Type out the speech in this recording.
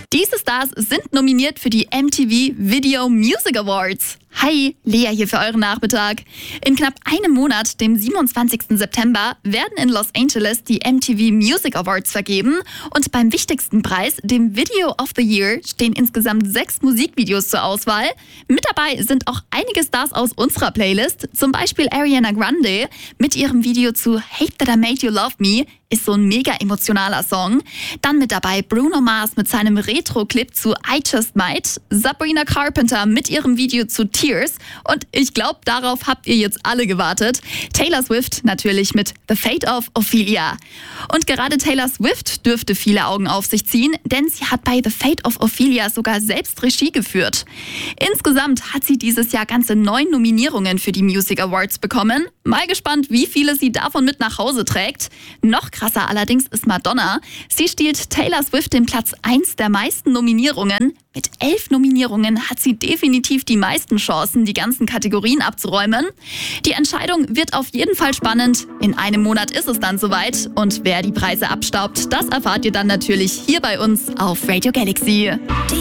Diese Stars sind nominiert für die MTV Video Music Awards. Hi, Lea hier für euren Nachmittag. In knapp einem Monat, dem 27. September, werden in Los Angeles die MTV Music Awards vergeben. Und beim wichtigsten Preis, dem Video of the Year, stehen insgesamt 6 Musikvideos zur Auswahl. Mit dabei sind auch einige Stars aus unserer Playlist, zum Beispiel Ariana Grande mit ihrem Video zu Hate That I Made You Love Me. Ist so ein mega emotionaler Song. Dann mit dabei Bruno Mars mit seinem Retro-Clip zu I Just Might, Sabrina Carpenter mit ihrem Video zu Tears und ich glaube, darauf habt ihr jetzt alle gewartet. Taylor Swift natürlich mit The Fate of Ophelia. Und gerade Taylor Swift dürfte viele Augen auf sich ziehen, denn sie hat bei The Fate of Ophelia sogar selbst Regie geführt. Insgesamt hat sie dieses Jahr ganze 9 Nominierungen für die Music Awards bekommen. Mal gespannt, wie viele sie davon mit nach Hause trägt. Noch krasser allerdings ist Madonna. Sie stiehlt Taylor Swift den Platz 1 der meisten Nominierungen. Mit 11 Nominierungen hat sie definitiv die meisten Chancen, die ganzen Kategorien abzuräumen. Die Entscheidung wird auf jeden Fall spannend. In einem Monat ist es dann soweit. Und wer die Preise abstaubt, das erfahrt ihr dann natürlich hier bei uns auf Radio Galaxy.